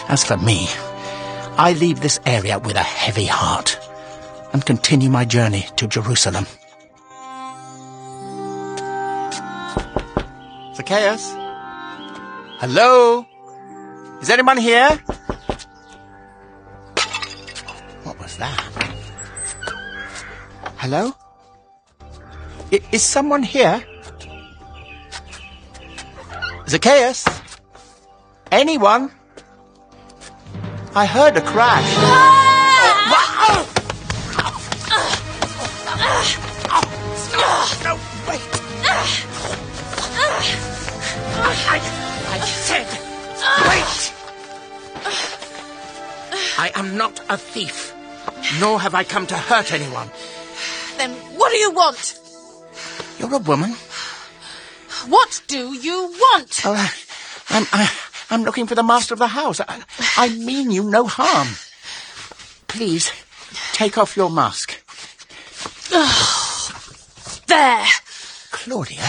As for me, I leave this area with a heavy heart and continue my journey to Jerusalem. Zacchaeus? Hello? Is anyone here? What was that? Hello? Is someone here? Zacchaeus? Anyone? I heard a crash. No, wait. I said, wait. I am not a thief, nor have I come to hurt anyone. Then what do you want? You're a woman. What do you want? Oh, I'm looking for the master of the house. I mean you no harm. Please, take off your mask. There. Claudia?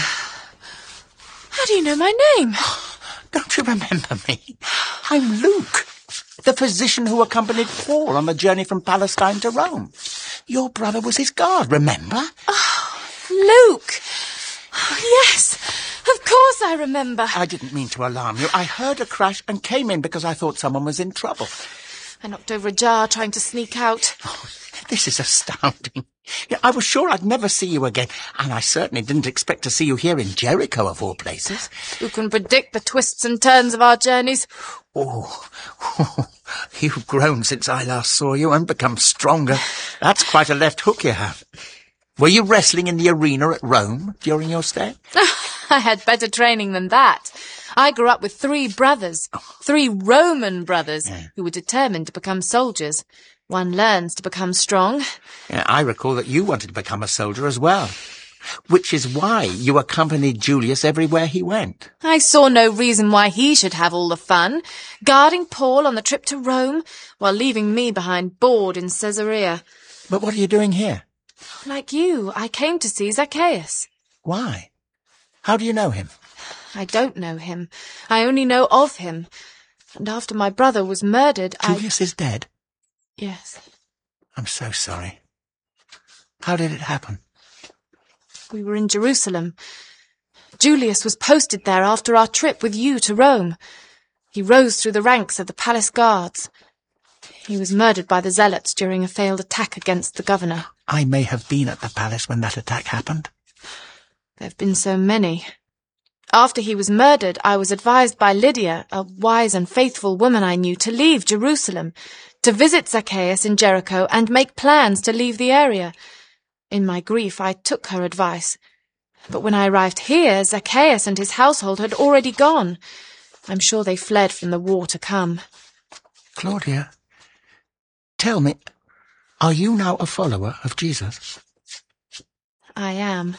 How do you know my name? Don't you remember me? I'm Luke, the physician who accompanied Paul on the journey from Palestine to Rome. Your brother was his guard, remember? Oh, Luke. Oh, yes, of course I remember. I didn't mean to alarm you. I heard a crash and came in because I thought someone was in trouble. I knocked over a jar trying to sneak out. Oh, this is astounding. Yeah, I was sure I'd never see you again, and I certainly didn't expect to see you here in Jericho, of all places. Who can predict the twists and turns of our journeys? Oh, you've grown since I last saw you and become stronger. That's quite a left hook you have. Were you wrestling in the arena at Rome during your stay? I had better training than that. I grew up with 3 brothers, 3 Roman brothers, who were determined to become soldiers. One learns to become strong. Yeah, I recall that you wanted to become a soldier as well, which is why you accompanied Julius everywhere he went. I saw no reason why he should have all the fun, guarding Paul on the trip to Rome, while leaving me behind bored in Caesarea. But what are you doing here? Like you, I came to see Zacchaeus. Why? How do you know him? I don't know him. I only know of him. And after my brother was murdered, Julius is dead? Yes. I'm so sorry. How did it happen? We were in Jerusalem. Julius was posted there after our trip with you to Rome. He rose through the ranks of the palace guards. He was murdered by the zealots during a failed attack against the governor. I may have been at the palace when that attack happened. There have been so many. After he was murdered, I was advised by Lydia, a wise and faithful woman I knew, to leave Jerusalem, to visit Zacchaeus in Jericho and make plans to leave the area. In my grief, I took her advice. But when I arrived here, Zacchaeus and his household had already gone. I'm sure they fled from the war to come. Claudia, tell me, are you now a follower of Jesus? I am.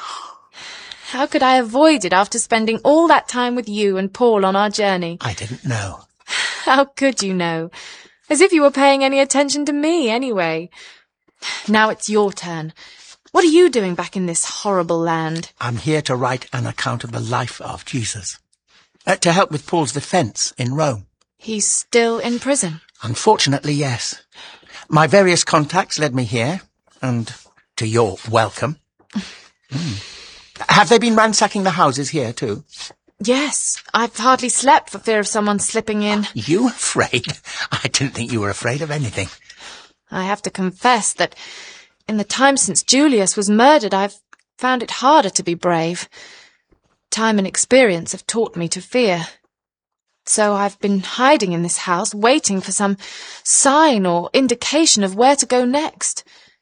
How could I avoid it after spending all that time with you and Paul on our journey? I didn't know. How could you know? As if you were paying any attention to me, anyway. Now it's your turn. What are you doing back in this horrible land? I'm here to write an account of the life of Jesus. To help with Paul's defence in Rome. He's still in prison? Unfortunately, yes. My various contacts led me here, and to your welcome. Have they been ransacking the houses here, too? Yes. I've hardly slept for fear of someone slipping in. You afraid? I didn't think you were afraid of anything. I have to confess that in the time since Julius was murdered, I've found it harder to be brave. Time and experience have taught me to fear. So I've been hiding in this house, waiting for some sign or indication of where to go next.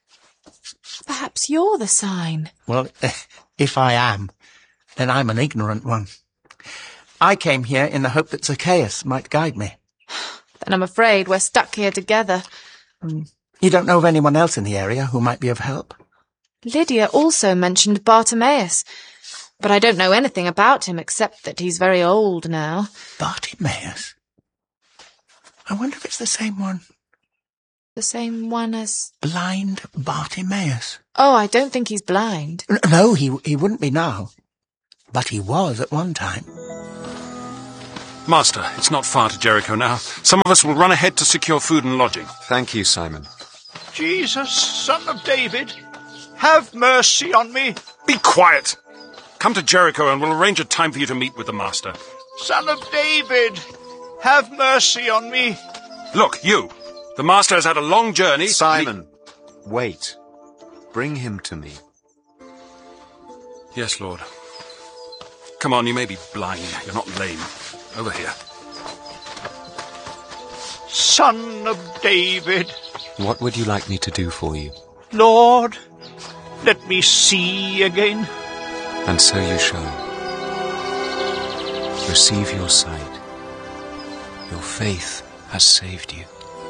Perhaps you're the sign. Well, if I am, then I'm an ignorant one. I came here in the hope that Zacchaeus might guide me. Then I'm afraid we're stuck here together. You don't know of anyone else in the area who might be of help? Lydia also mentioned Bartimaeus, but I don't know anything about him except that he's very old now. Bartimaeus? I wonder if it's the same one. The same one as... Blind Bartimaeus. Oh, I don't think he's blind. No, he wouldn't be now. But he was at one time. Master, it's not far to Jericho now. Some of us will run ahead to secure food and lodging. Thank you, Simon. Jesus, Son of David, have mercy on me. Be quiet! Come to Jericho and we'll arrange a time for you to meet with the Master. Son of David, have mercy on me. Look, you! The Master has had a long journey. Simon, wait. Bring him to me. Yes, Lord. Come on, you may be blind. You're not lame. Over here. Son of David. What would you like me to do for you? Lord, let me see again. And so you shall. Receive your sight. Your faith has saved you.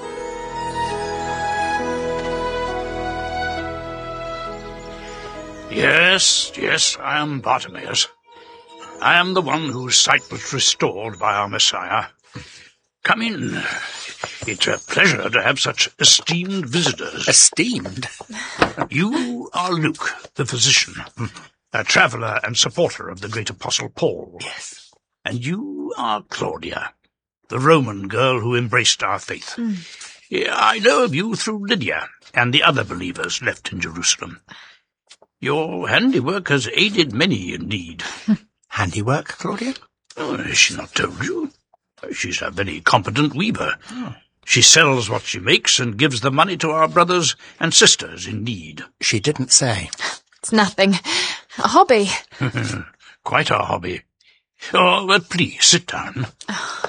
Yes, I am Bartimaeus. I am the one whose sight was restored by our Messiah. Come in. It's a pleasure to have such esteemed visitors. Esteemed? You are Luke, the physician, a traveller and supporter of the great Apostle Paul. Yes. And you are Claudia, the Roman girl who embraced our faith. I know of you through Lydia and the other believers left in Jerusalem. Your handiwork has aided many in need. Handiwork, Claudia? Oh, has she not told you? She's a very competent weaver. Oh. She sells what she makes and gives the money to our brothers and sisters in need. She didn't say. It's nothing. A hobby. Quite a hobby. Oh, but please, sit down. Oh.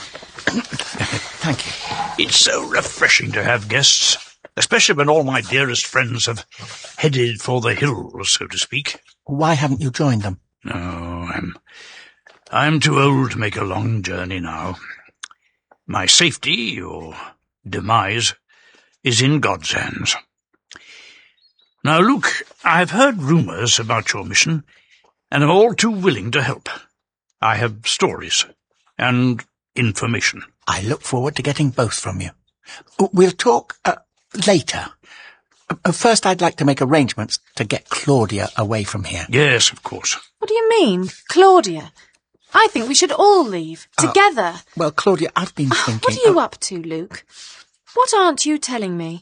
Thank you. It's so refreshing to have guests, especially when all my dearest friends have headed for the hills, so to speak. Why haven't you joined them? No, I'm too old to make a long journey now. My safety, or demise, is in God's hands. Now, Luke, I've heard rumours about your mission, and am all too willing to help. I have stories and information. I look forward to getting both from you. We'll talk later. First, I'd like to make arrangements to get Claudia away from here. Yes, of course. What do you mean, Claudia? I think we should all leave, together. Well, Claudia, I've been thinking... What are you up to, Luke? What aren't you telling me?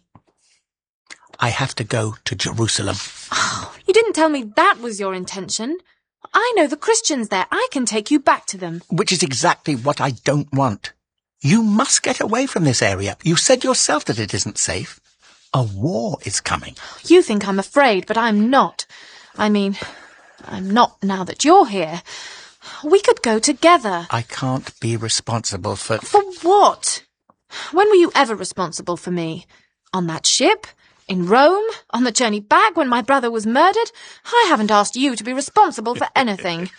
I have to go to Jerusalem. Oh, you didn't tell me that was your intention. I know the Christians there. I can take you back to them. Which is exactly what I don't want. You must get away from this area. You said yourself that it isn't safe. A war is coming. You think I'm afraid, but I'm not. I mean, I'm not now that you're here. We could go together. I can't be responsible for... For what? When were you ever responsible for me? On that ship? In Rome? On the journey back when my brother was murdered? I haven't asked you to be responsible for anything.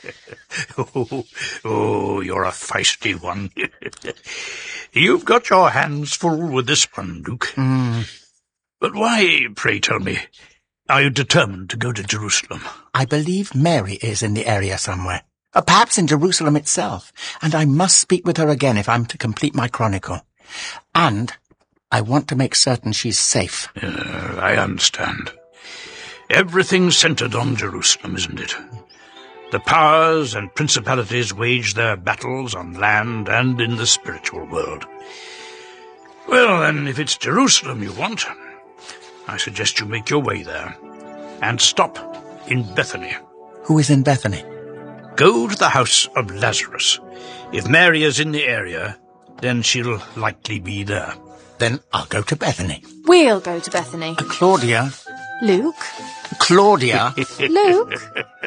Oh, you're a feisty one. You've got your hands full with this one, Luke. But why, pray tell me, are you determined to go to Jerusalem? I believe Mary is in the area somewhere. Perhaps in Jerusalem itself. And I must speak with her again if I'm to complete my chronicle. And I want to make certain she's safe. I understand. Everything's centred on Jerusalem, isn't it? The powers and principalities wage their battles on land and in the spiritual world. Well, then, if it's Jerusalem you want, I suggest you make your way there and stop in Bethany. Who is in Bethany? Go to the house of Lazarus. If Mary is in the area, then she'll likely be there. Then I'll go to Bethany. We'll go to Bethany. Claudia. Luke? Claudia. Luke?